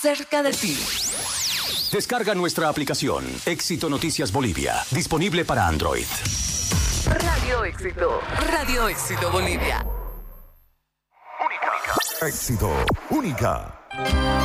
cerca de ti. Descarga nuestra aplicación Éxito Noticias Bolivia, disponible para Android. Radio Éxito. Radio Éxito Bolivia. Éxito única.